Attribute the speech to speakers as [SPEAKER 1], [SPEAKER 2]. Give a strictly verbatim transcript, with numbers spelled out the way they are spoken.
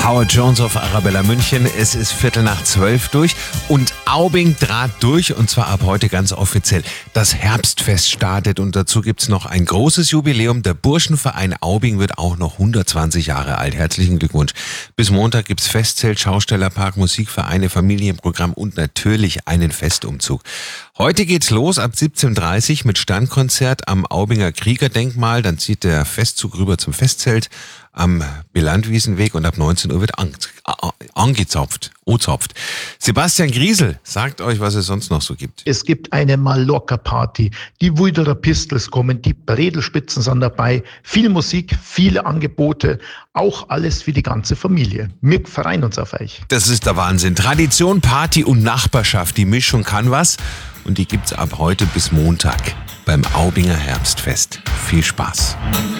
[SPEAKER 1] Howard Jones auf Arabella München. Es ist Viertel nach zwölf durch und Aubing trat durch und zwar ab heute ganz offiziell. Das Herbstfest startet und dazu gibt's noch ein großes Jubiläum. Der Burschenverein Aubing wird auch noch hundertzwanzig Jahre alt. Herzlichen Glückwunsch. Bis Montag gibt's Festzelt, Schaustellerpark, Musikvereine, Familienprogramm und natürlich einen Festumzug. Heute geht's los ab siebzehn Uhr dreißig mit Standkonzert am Aubinger Kriegerdenkmal. Dann zieht der Festzug rüber zum Festzelt am Belandwiesenweg und ab neunzehn Uhr wird an, angezapft, ozapft. Sebastian Griesel sagt euch, was es sonst noch so gibt.
[SPEAKER 2] Es gibt eine Mallorca-Party, die Wilderer Pistols kommen, die Bredelspitzen sind dabei, viel Musik, viele Angebote, auch alles für die ganze Familie. Wir freuen uns auf euch.
[SPEAKER 1] Das ist der Wahnsinn. Tradition, Party und Nachbarschaft, die Mischung kann was und die gibt's ab heute bis Montag beim Aubinger Herbstfest. Viel Spaß.